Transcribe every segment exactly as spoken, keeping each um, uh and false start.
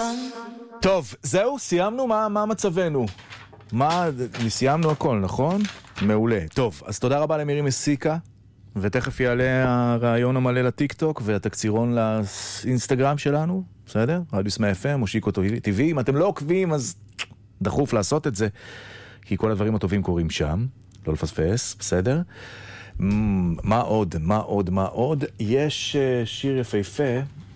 טוב, זהו, סיימנו? מה, מה מצבנו? מה, סיימנו הכל, נכון? מעולה. טוב, אז תודה רבה למירי מסיקה, ותכף יעלה הרעיון המלא לטיק-טוק והתקצירון לאינסטגרם שלנו, בסדר? רדיוס מאה אף אם, מושיקו טבעי. אם אתם לא עוקבים, אז דחוף לעשות את זה, כי כל הדברים הטובים קורים שם, לא לפספס, בסדר? מה עוד? מה עוד? מה עוד? יש שיר יפהפה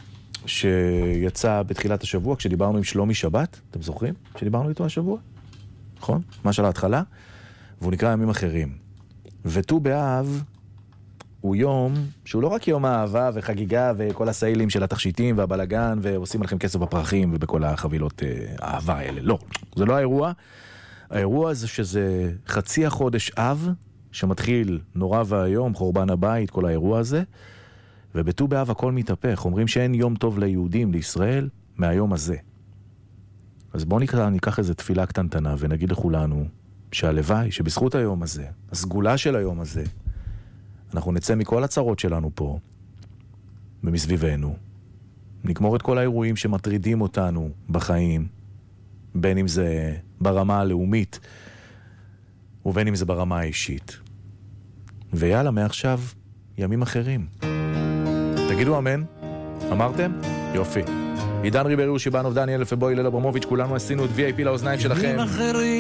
שיצא בתחילת השבוע, כשדיברנו עם שלומי שבת, אתם זוכרים? כשדיברנו איתו השבוע? נכון? מה של ההתחלה? והוא נקרא ימים אחרים. וט"ו באב הוא יום שהוא לא רק יום האהבה וחגיגה וכל הסיילים של התכשיטים והבלגן ועושים עליכם כסף בפרחים ובכל החבילות האהבה האלה. לא, זה לא האירוע. האירוע זה שזה חצי החודש אב, שמתחיל נורא והיום, חורבן הבית, כל האירוע הזה, ובט"ו באב הכל מתהפך. אומרים שאין יום טוב ליהודים, לישראל, מהיום הזה. אז בואו נקרא, ניקח איזו תפילה קטנטנה ונגיד לכולנו שהלוואי, שבזכות היום הזה, הסגולה של היום הזה, אנחנו נצא מכל הצרות שלנו פה, ומסביבנו, נגמור את כל האירועים שמטרידים אותנו בחיים, בין אם זה ברמה הלאומית, ובין אם זה ברמה האישית. ויאללה, מעכשיו, ימים אחרים. תגידו אמן? אמרתם? יופי. עידן ריברי, שיבנוב, דניאל פבוי, לילה ברמוביץ', כולנו עשינו את וי איי פי לאוזניים שלכם.